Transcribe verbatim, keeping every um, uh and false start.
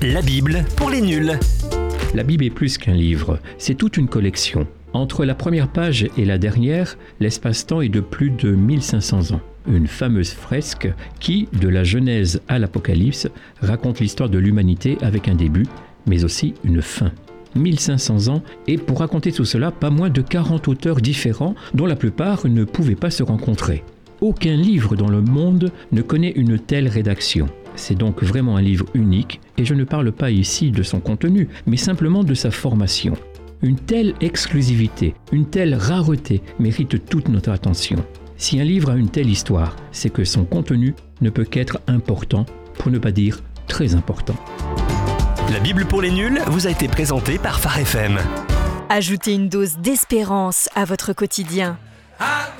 La Bible pour les nuls. La Bible est plus qu'un livre, c'est toute une collection. Entre la première page et la dernière, l'espace-temps est de plus de mille cinq cents ans. Une fameuse fresque qui, de la Genèse à l'Apocalypse, raconte l'histoire de l'humanité avec un début, mais aussi une fin. mille cinq cents ans, et pour raconter tout cela, pas moins de quarante auteurs différents, dont la plupart ne pouvaient pas se rencontrer. Aucun livre dans le monde ne connaît une telle rédaction. C'est donc vraiment un livre unique, et je ne parle pas ici de son contenu, mais simplement de sa formation. Une telle exclusivité, une telle rareté mérite toute notre attention. Si un livre a une telle histoire, c'est que son contenu ne peut qu'être important, pour ne pas dire très important. La Bible pour les nuls vous a été présentée par Phare F M. Ajoutez une dose d'espérance à votre quotidien.